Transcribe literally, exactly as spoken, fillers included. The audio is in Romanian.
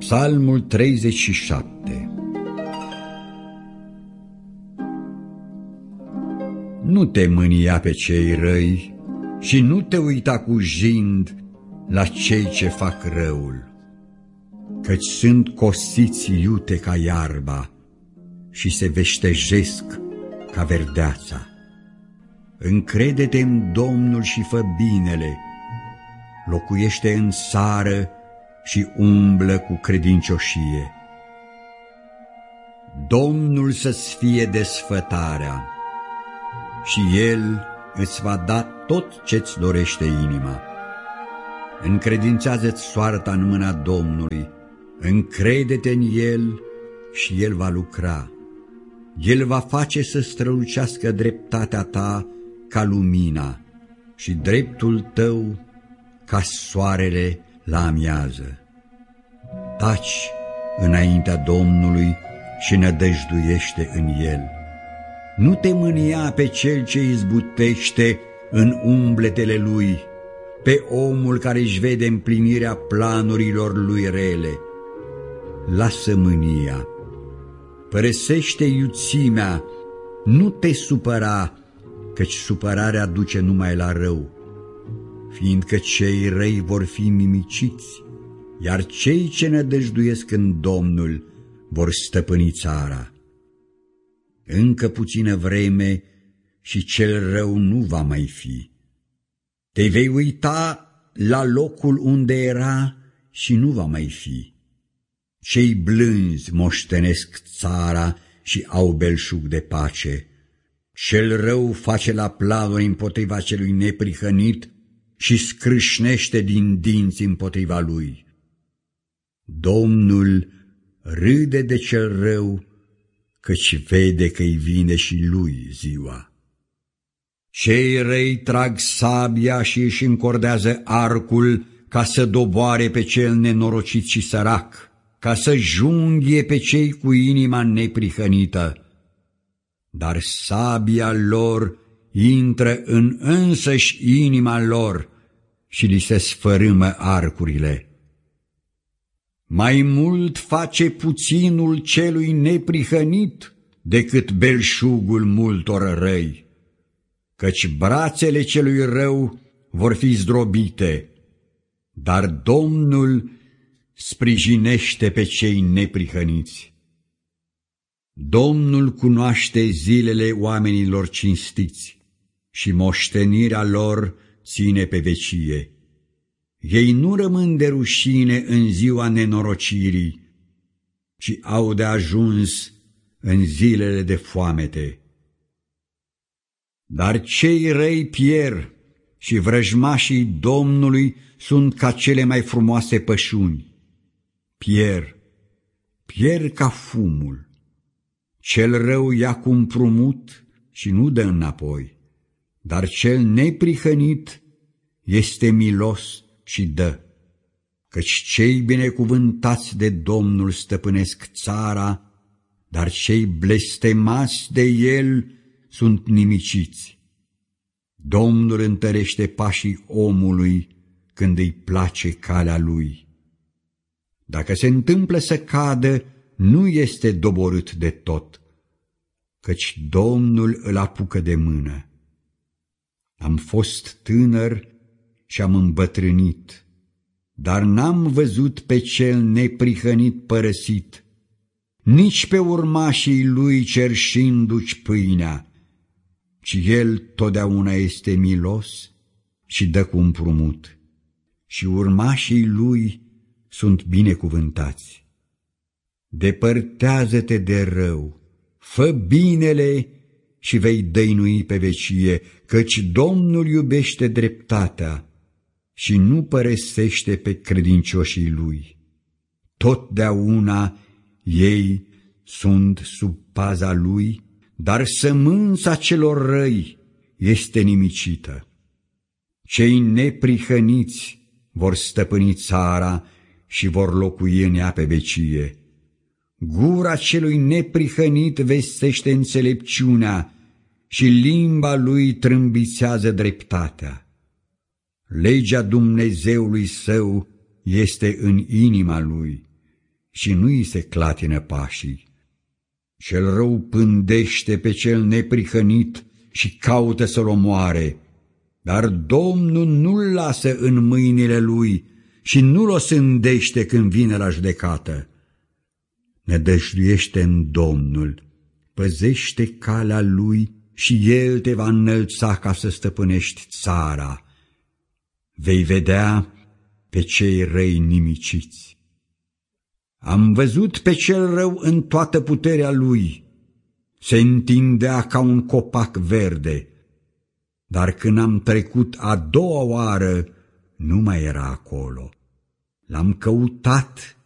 Psalmul treizeci și șapte. Nu te mânia pe cei răi și nu te uita cu jind la cei ce fac răul, căci sunt cosiți iute ca iarba și se veștejesc ca verdeața. Încrede-te în Domnul și fă binele, locuiește în țară și umblă cu credincioșie. Domnul să-ți fie desfătarea și El îți va da tot ce-ți dorește inima. Încredințează-ți soarta în mâna Domnului, încrede-te în El și El va lucra. El va face să strălucească dreptatea ta ca lumina și dreptul tău ca soarele la amiază. Taci înaintea Domnului și nădăjduiește în El. Nu te mânia pe cel ce izbutește în umbletele lui, pe omul care își vede împlinirea planurilor lui rele. Lasă mânia, părăsește iuțimea, nu te supăra, căci supărarea duce numai la rău, fiindcă cei răi vor fi nimiciți, iar cei ce nădăjduiesc în Domnul vor stăpâni țara. Încă puțină vreme și cel rău nu va mai fi. Te vei uita la locul unde era și nu va mai fi. Cei blânzi moștenesc țara și au belșug de pace. Cel rău face la planuri împotriva celui neprihănit și scrâșnește din dinți împotriva lui. Domnul râde de cel rău, căci vede că-i vine și lui ziua. Cei răi trag sabia și își încordează arcul ca să doboare pe cel nenorocit și sărac, ca să junghie pe cei cu inima neprihănită. Dar sabia lor intră în însăși inima lor și li se sfărâmă arcurile. Mai mult face puținul celui neprihănit decât belșugul multor răi, căci brațele celui rău vor fi zdrobite, dar Domnul sprijinește pe cei neprihăniți. Domnul cunoaște zilele oamenilor cinstiți și moștenirea lor ține pe vecie. Ei nu rămân de rușine în ziua nenorocirii, ci au de ajuns în zilele de foamete. Dar cei răi pierd și vrăjmașii Domnului sunt ca cele mai frumoase pășuni. Pierd, pierd ca fumul. Cel rău ia cu împrumut și nu dă înapoi, dar cel neprihănit este milos și dă, căci cei binecuvântați de Domnul stăpânesc țara, dar cei blestemați de El sunt nimiciți. Domnul întărește pașii omului când îi place calea lui. Dacă se întâmplă să cadă, nu este doborât de tot, căci Domnul îl apucă de mână. Am fost tânăr și am îmbătrânit, dar n-am văzut pe cel neprihănit părăsit, nici pe urmașii lui cerșindu-și pâinea, ci el totdeauna este milos și dă cu împrumut, și urmașii lui sunt binecuvântați. Depărtează-te de rău, fă binele și vei dăinui pe vecie, căci Domnul iubește dreptatea și nu părăsește pe credincioșii lui. Totdeauna ei sunt sub paza lui, dar sămânța celor răi este nimicită. Cei neprihăniți vor stăpâni țara și vor locui în ea pe vecie. Gura celui neprihănit vestește înțelepciunea și limba lui trâmbițează dreptatea. Legea Dumnezeului său este în inima lui și nu îi se clatină pașii. Cel rău pândește pe cel neprihănit și caută să-l omoare, dar Domnul nu-l lasă în mâinile lui și nu-l osândește când vine la judecată. Nădăjduiește în Domnul, păzește calea lui și el te va înălța ca să stăpânești țara. Vei vedea pe cei răi nimiciți. Am văzut pe cel rău în toată puterea lui, se întindea ca un copac verde, dar când am trecut a doua oară, nu mai era acolo. L-am căutat